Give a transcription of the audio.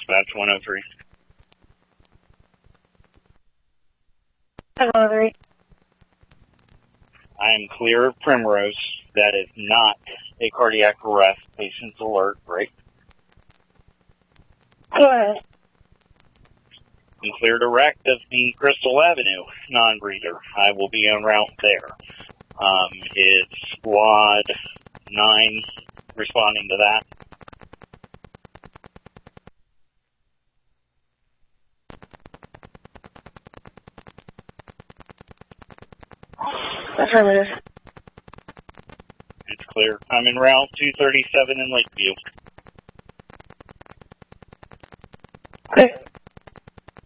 Dispatch 103. 103. I am clear of Primrose. That is not a cardiac arrest. Patient's alert, right? Go ahead. I'm clear direct of the Crystal Avenue non-breather. I will be en route there. It's Squad 9 responding to that. Affirmative. It's clear. I'm en route 237 in Lakeview.